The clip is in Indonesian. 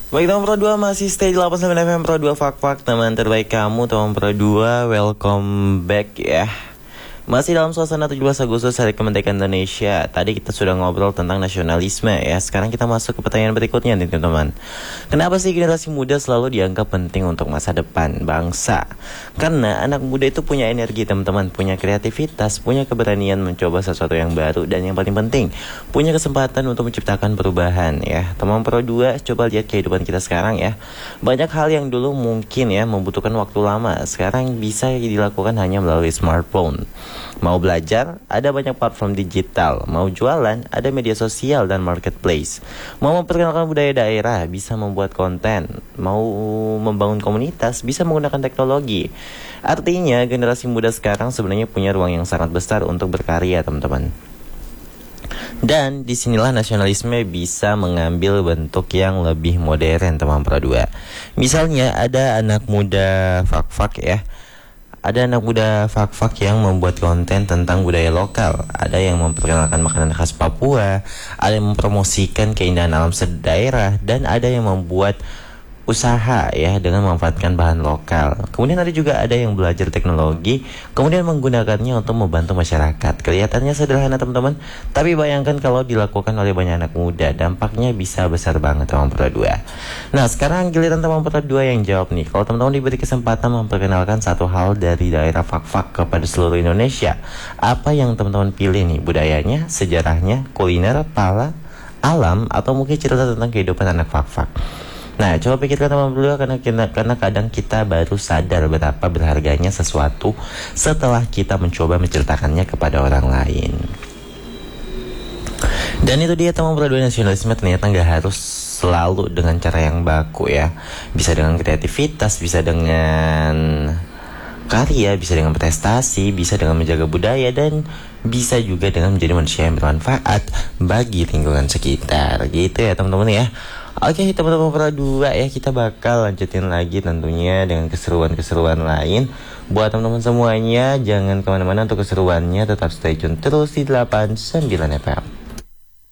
Baik teman Pro 2 masih stay di 89 FM Pro 2 Fak teman terbaik kamu teman Pro 2, welcome back ya. Masih dalam suasana 17 Agustus Hari Kemerdekaan Indonesia. Tadi kita sudah ngobrol tentang nasionalisme ya. Sekarang kita masuk ke pertanyaan berikutnya nih teman-teman. Kenapa sih generasi muda selalu dianggap penting untuk masa depan bangsa? Karena anak muda itu punya energi teman-teman, punya kreativitas, punya keberanian mencoba sesuatu yang baru, dan yang paling penting punya kesempatan untuk menciptakan perubahan ya. Teman Pro 2, coba lihat kehidupan kita sekarang ya. Banyak hal yang dulu mungkin ya membutuhkan waktu lama, sekarang bisa dilakukan hanya melalui smartphone. Mau belajar, ada banyak platform digital. Mau jualan, ada media sosial dan marketplace. Mau memperkenalkan budaya daerah, bisa membuat konten. Mau membangun komunitas, bisa menggunakan teknologi. Artinya, generasi muda sekarang sebenarnya punya ruang yang sangat besar untuk berkarya, teman-teman. Dan disinilah nasionalisme bisa mengambil bentuk yang lebih modern, teman Pro 2. Misalnya, ada anak muda fak-fak ya. Ada anak muda fak-fak yang membuat konten tentang budaya lokal. Ada yang memperkenalkan makanan khas Papua, ada yang mempromosikan keindahan alam sedaerah, dan ada yang membuat usaha ya dengan memanfaatkan bahan lokal. Kemudian ada yang belajar teknologi, kemudian menggunakannya untuk membantu masyarakat. Kelihatannya sederhana teman-teman, tapi bayangkan kalau dilakukan oleh banyak anak muda, dampaknya bisa besar banget teman Pro 2. Nah, sekarang giliran teman Pro 2 yang jawab nih. Kalau teman-teman diberi kesempatan memperkenalkan satu hal dari daerah fak-fak kepada seluruh Indonesia, apa yang teman-teman pilih nih? Budayanya, sejarahnya, kuliner, pala, alam, atau mungkin cerita tentang kehidupan anak fak-fak? Nah, coba pikirkan teman berdua, karena kadang kita baru sadar betapa berharganya sesuatu setelah kita mencoba menceritakannya kepada orang lain. Dan itu dia teman berdua, nasionalisme ternyata nggak harus selalu dengan cara yang baku ya. Bisa dengan kreativitas, bisa dengan karya, bisa dengan prestasi, bisa dengan menjaga budaya, dan bisa juga dengan menjadi manusia yang bermanfaat bagi lingkungan sekitar. Gitu ya teman-teman ya. Oke teman-teman Pro 2 ya, kita bakal lanjutin lagi tentunya dengan keseruan-keseruan lain. Buat teman-teman semuanya, jangan kemana-mana untuk keseruannya, tetap stay tune terus di 89 FM.